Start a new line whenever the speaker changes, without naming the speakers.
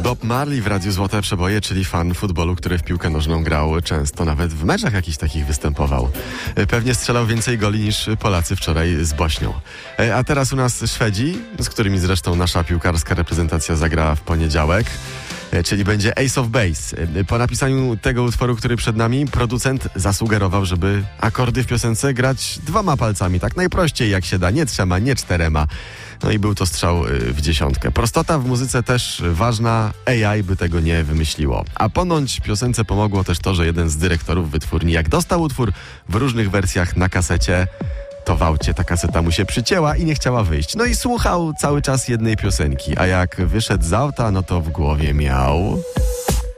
Bob Marley w Radiu Złote Przeboje, czyli fan futbolu, który w piłkę nożną grał często, nawet w meczach jakichś takich występował. Pewnie strzelał więcej goli niż Polacy wczoraj z Bośnią. A teraz u nas Szwedzi, z którymi zresztą nasza piłkarska reprezentacja zagra w poniedziałek. Czyli będzie Ace of Base. Po napisaniu tego utworu, który przed nami, producent zasugerował, żeby akordy w piosence grać 2 palcami, tak najprościej jak się da, nie 3, nie 4. No i był to strzał w 10. Prostota w muzyce też ważna, AI by tego nie wymyśliło. A ponoć piosence pomogło też to, że jeden z dyrektorów wytwórni, jak dostał utwór w różnych wersjach na kasecie, to w aucie ta kaseta mu się przycięła i nie chciała wyjść. No i słuchał cały czas jednej piosenki, a jak wyszedł z auta, no to w głowie miał...